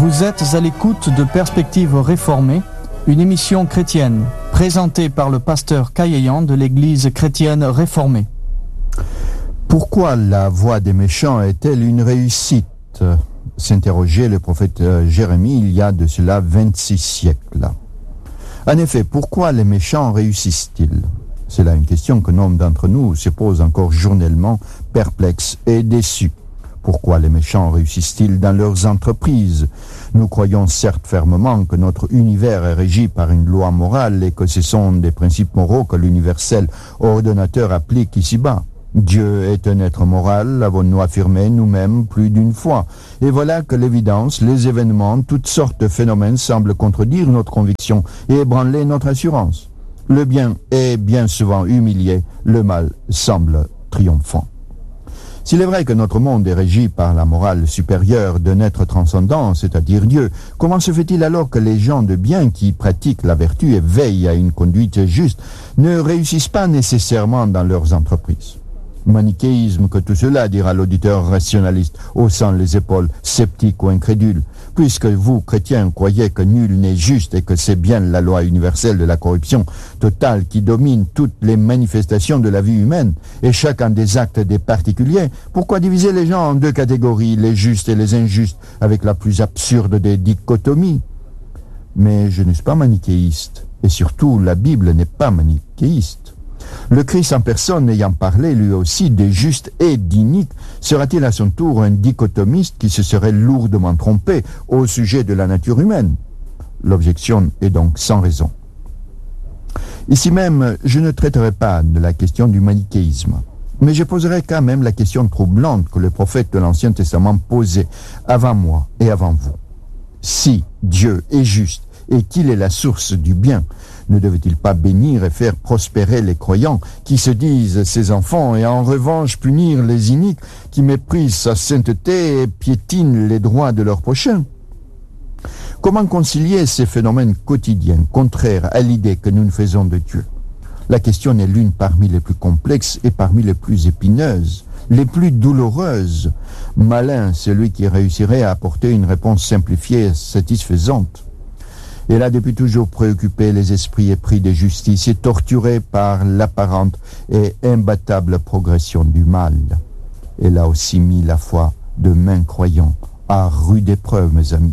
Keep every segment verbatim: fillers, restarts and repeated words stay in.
Vous êtes à l'écoute de Perspectives réformées, une émission chrétienne présentée par le pasteur Kayeyan de l'Église chrétienne réformée. Pourquoi la voie des méchants est-elle une réussite ? S'interrogeait le prophète Jérémie il y a de cela vingt-six siècles. En effet, pourquoi les méchants réussissent-ils ? C'est là une question que nombre d'entre nous se posent encore journellement, perplexes et déçus. Pourquoi les méchants réussissent-ils dans leurs entreprises ? Nous croyons certes fermement que notre univers est régi par une loi morale et que ce sont des principes moraux que l'universel ordonnateur applique ici-bas. Dieu est un être moral, l'avons-nous affirmé nous-mêmes plus d'une fois. Et voilà que l'évidence, les événements, toutes sortes de phénomènes semblent contredire notre conviction et ébranler notre assurance. Le bien est bien souvent humilié, le mal semble triomphant. S'il est vrai que notre monde est régi par la morale supérieure d'un être transcendant, c'est-à-dire Dieu, comment se fait-il alors que les gens de bien qui pratiquent la vertu et veillent à une conduite juste ne réussissent pas nécessairement dans leurs entreprises ? Manichéisme que tout cela, dira l'auditeur rationaliste, haussant les épaules, sceptique ou incrédule. Puisque vous, chrétiens, croyez que nul n'est juste et que c'est bien la loi universelle de la corruption totale qui domine toutes les manifestations de la vie humaine et chacun des actes des particuliers, pourquoi diviser les gens en deux catégories, les justes et les injustes, avec la plus absurde des dichotomies ? Mais je ne suis pas manichéiste, et surtout la Bible n'est pas manichéiste. Le Christ en personne ayant parlé lui aussi des justes et d'iniques, sera-t-il à son tour un dichotomiste qui se serait lourdement trompé au sujet de la nature humaine ? L'objection est donc sans raison. Ici même, je ne traiterai pas de la question du manichéisme, mais je poserai quand même la question troublante que le prophète de l'Ancien Testament posait avant moi et avant vous. Si Dieu est juste et qu'il est la source du bien, ne devait-il pas bénir et faire prospérer les croyants qui se disent ses enfants et en revanche punir les iniques qui méprisent sa sainteté et piétinent les droits de leurs prochains ? Comment concilier ces phénomènes quotidiens contraires à l'idée que nous nous faisons de Dieu ? La question est l'une parmi les plus complexes et parmi les plus épineuses, les plus douloureuses. Malin celui qui réussirait à apporter une réponse simplifiée et satisfaisante. Elle a depuis toujours préoccupé les esprits épris de justice et torturés par l'apparente et imbattable progression du mal. Elle a aussi mis la foi de mains croyants à rude épreuve, mes amis.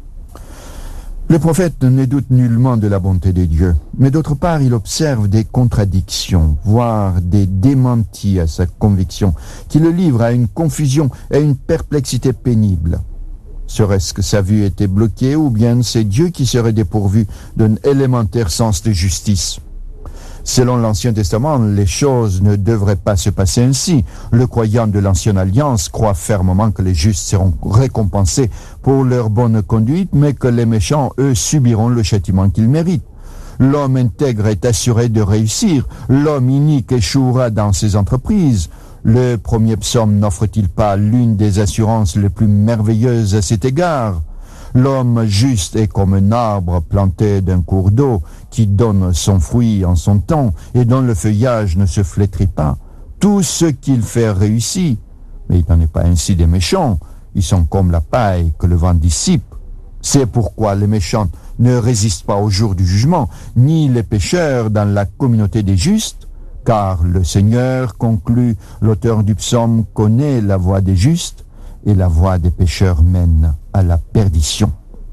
Le prophète ne doute nullement de la bonté de Dieu, mais d'autre part, il observe des contradictions, voire des démentis à sa conviction, qui le livrent à une confusion et à une perplexité pénible. Serait-ce que sa vue était bloquée ou bien c'est Dieu qui serait dépourvu d'un élémentaire sens de justice ? Selon l'Ancien Testament, les choses ne devraient pas se passer ainsi. Le croyant de l'Ancienne Alliance croit fermement que les justes seront récompensés pour leur bonne conduite, mais que les méchants, eux, subiront le châtiment qu'ils méritent. L'homme intègre est assuré de réussir. L'homme inique échouera dans ses entreprises. Le premier psaume n'offre-t-il pas l'une des assurances les plus merveilleuses à cet égard ? L'homme juste est comme un arbre planté d'un cours d'eau qui donne son fruit en son temps et dont le feuillage ne se flétrit pas. Tout ce qu'il fait réussit. Mais il n'en est pas ainsi des méchants. Ils sont comme la paille que le vent dissipe. C'est pourquoi les méchants ne résistent pas au jour du jugement, ni les pécheurs dans la communauté des justes. Car le Seigneur, conclut l'auteur du psaume, connaît la voie des justes et la voie des pécheurs mène à la perdition.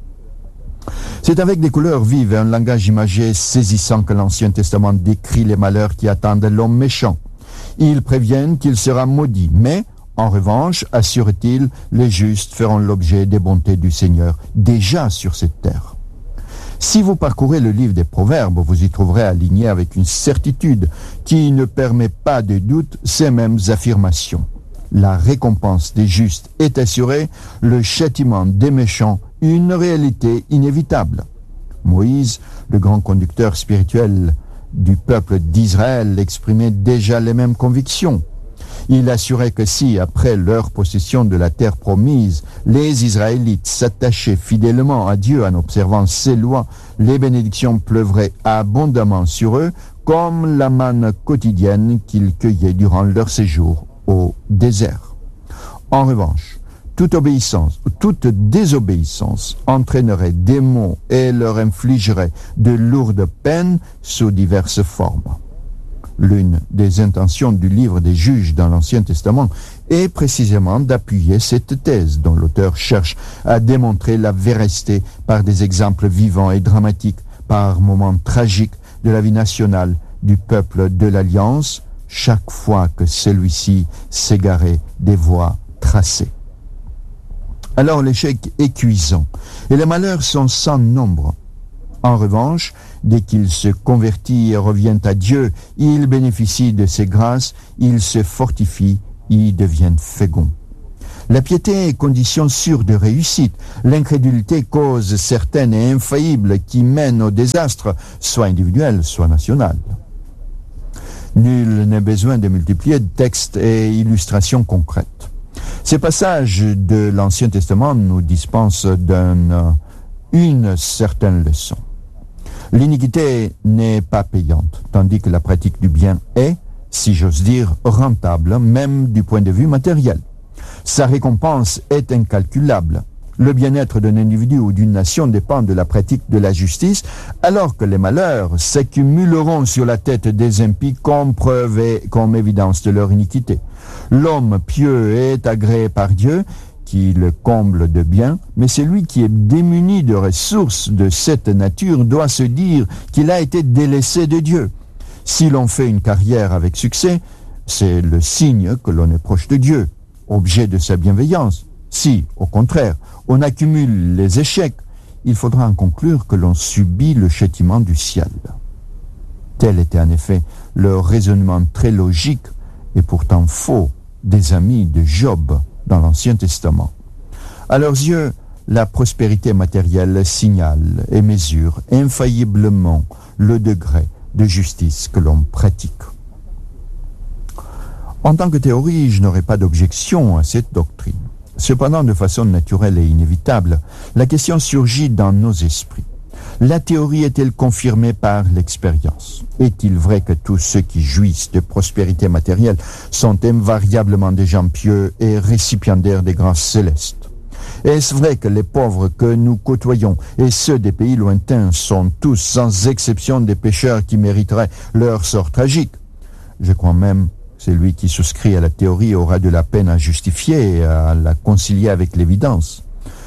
C'est avec des couleurs vives et un langage imagé saisissant que l'Ancien Testament décrit les malheurs qui attendent l'homme méchant. Ils préviennent qu'il sera maudit, mais, en revanche, assure-t-il, les justes feront l'objet des bontés du Seigneur, déjà sur cette terre. Si vous parcourez le livre des Proverbes, vous y trouverez aligné avec une certitude qui ne permet pas de doute ces mêmes affirmations. La récompense des justes est assurée, le châtiment des méchants, une réalité inévitable. Moïse, le grand conducteur spirituel du peuple d'Israël, exprimait déjà les mêmes convictions. Il assurait que si, après leur possession de la terre promise, les Israélites s'attachaient fidèlement à Dieu en observant ses lois, les bénédictions pleuvraient abondamment sur eux, comme la manne quotidienne qu'ils cueillaient durant leur séjour au désert. En revanche, toute obéissance, toute désobéissance entraînerait des maux et leur infligerait de lourdes peines sous diverses formes. L'une des intentions du livre des Juges dans l'Ancien Testament est précisément d'appuyer cette thèse dont l'auteur cherche à démontrer la véracité par des exemples vivants et dramatiques, par moments tragiques de la vie nationale du peuple de l'Alliance, chaque fois que celui-ci s'égarait des voies tracées. Alors l'échec est cuisant et les malheurs sont sans nombre. En revanche, dès qu'il se convertit et revient à Dieu, il bénéficie de ses grâces, il se fortifie, il devient fécond. La piété est condition sûre de réussite. L'incrédulité cause certaine et infaillible qui mène au désastre, soit individuel, soit national. Nul n'est besoin de multiplier textes et illustrations concrètes. Ces passages de l'Ancien Testament nous dispensent d'une une certaine leçon. L'iniquité n'est pas payante, tandis que la pratique du bien est, si j'ose dire, rentable, même du point de vue matériel. Sa récompense est incalculable. Le bien-être d'un individu ou d'une nation dépend de la pratique de la justice, alors que les malheurs s'accumuleront sur la tête des impies comme preuve et comme évidence de leur iniquité. L'homme pieux est agréé par Dieu, qui le comble de bien, mais celui qui est démuni de ressources de cette nature doit se dire qu'il a été délaissé de Dieu. Si l'on fait une carrière avec succès, c'est le signe que l'on est proche de Dieu, objet de sa bienveillance. Si, au contraire, on accumule les échecs, il faudra en conclure que l'on subit le châtiment du ciel. Tel était en effet le raisonnement très logique et pourtant faux des amis de Job dans l'Ancien Testament. À leurs yeux, la prospérité matérielle signale et mesure infailliblement le degré de justice que l'on pratique. En tant que théorie, je n'aurais pas d'objection à cette doctrine. Cependant, de façon naturelle et inévitable, la question surgit dans nos esprits. La théorie est-elle confirmée par l'expérience? Est-il vrai que tous ceux qui jouissent de prospérité matérielle sont invariablement des gens pieux et récipiendaires des grâces célestes? Est-ce vrai que les pauvres que nous côtoyons et ceux des pays lointains sont tous sans exception des pécheurs qui mériteraient leur sort tragique? Je crois même que celui qui souscrit à la théorie aura de la peine à justifier et à la concilier avec l'évidence.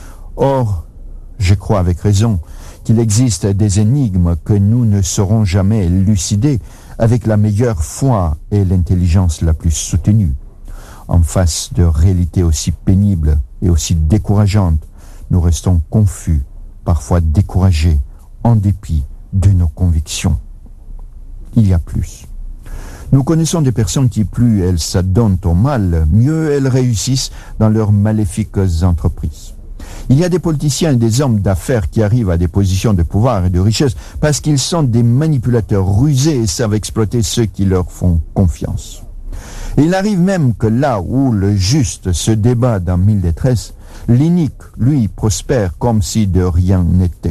Or, je crois avec raison qu'il existe des énigmes que nous ne saurons jamais élucider avec la meilleure foi et l'intelligence la plus soutenue. En face de réalités aussi pénibles et aussi décourageantes, nous restons confus, parfois découragés, en dépit de nos convictions. Il y a plus. Nous connaissons des personnes qui, plus elles s'adonnent au mal, mieux elles réussissent dans leurs maléfiques entreprises. Il y a des politiciens et des hommes d'affaires qui arrivent à des positions de pouvoir et de richesse parce qu'ils sont des manipulateurs rusés et savent exploiter ceux qui leur font confiance. Et il arrive même que là où le juste se débat dans mille détresses, l'inique, lui, prospère comme si de rien n'était.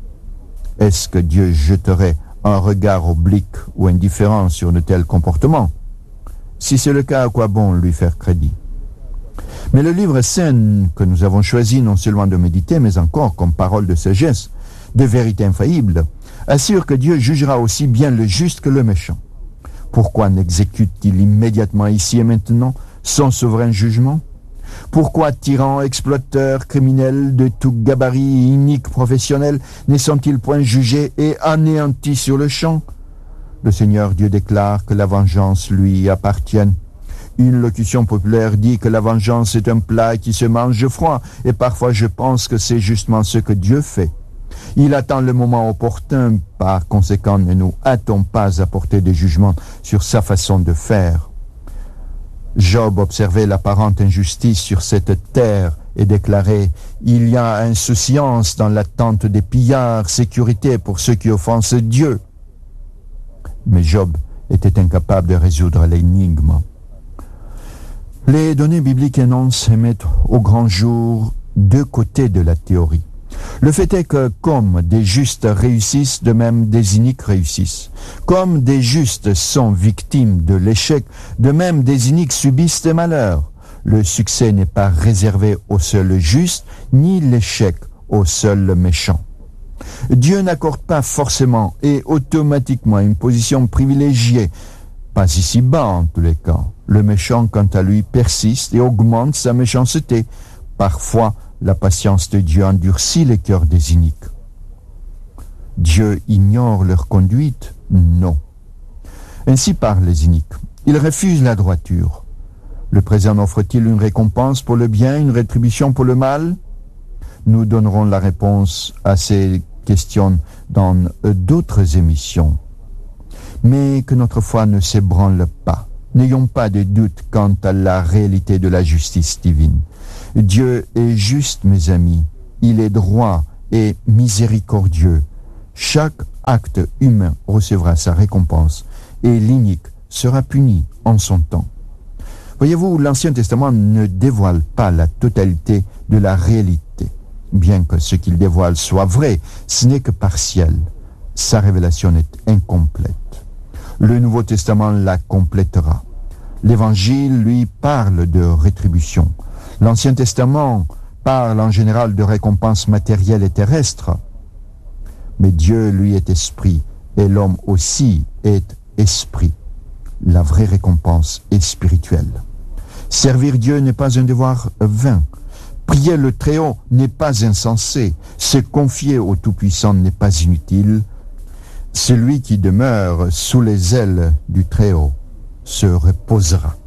Est-ce que Dieu jeterait un regard oblique ou indifférent sur de tels comportements? Si c'est le cas, à quoi bon lui faire crédit? Mais le livre saint que nous avons choisi non seulement de méditer, mais encore comme parole de sagesse, de vérité infaillible, assure que Dieu jugera aussi bien le juste que le méchant. Pourquoi n'exécute-t-il immédiatement ici et maintenant son souverain jugement? Pourquoi tyrans, exploiteurs, criminels de tout gabarit et iniques professionnels ne sont-ils point jugés et anéantis sur le champ? Le Seigneur Dieu déclare que la vengeance lui appartienne. Une locution populaire dit que la vengeance est un plat qui se mange froid, et parfois je pense que c'est justement ce que Dieu fait. Il attend le moment opportun, par conséquent ne nous hâtons pas à porter des jugements sur sa façon de faire. Job observait l'apparente injustice sur cette terre et déclarait « Il y a insouciance dans l'attente des pillards, sécurité pour ceux qui offensent Dieu. » Mais Job était incapable de résoudre l'énigme. Les données bibliques énoncent et mettent au grand jour deux côtés de la théorie. Le fait est que, comme des justes réussissent, de même des iniques réussissent. Comme des justes sont victimes de l'échec, de même des iniques subissent des malheurs. Le succès n'est pas réservé au seul juste, ni l'échec au seul méchant. Dieu n'accorde pas forcément et automatiquement une position privilégiée, pas ici-bas en tous les cas. Le méchant, quant à lui, persiste et augmente sa méchanceté. Parfois, la patience de Dieu endurcit les cœurs des iniques. Dieu ignore leur conduite? Non. Ainsi parlent les iniques. Ils refusent la droiture. Le présent offre-t-il une récompense pour le bien, une rétribution pour le mal? Nous donnerons la réponse à ces questions dans d'autres émissions. Mais que notre foi ne s'ébranle pas. N'ayons pas de doute quant à la réalité de la justice divine. Dieu est juste, mes amis. Il est droit et miséricordieux. Chaque acte humain recevra sa récompense et l'inique sera puni en son temps. Voyez-vous, l'Ancien Testament ne dévoile pas la totalité de la réalité. Bien que ce qu'il dévoile soit vrai, ce n'est que partiel. Sa révélation est incomplète. Le Nouveau Testament la complétera. L'Évangile, lui, parle de rétribution. L'Ancien Testament parle en général de récompenses matérielles et terrestres. Mais Dieu, lui, est esprit, et l'homme aussi est esprit. La vraie récompense est spirituelle. Servir Dieu n'est pas un devoir vain. Prier le Très-Haut n'est pas insensé. Se confier au Tout-Puissant n'est pas inutile. Celui qui demeure sous les ailes du Très-Haut se reposera.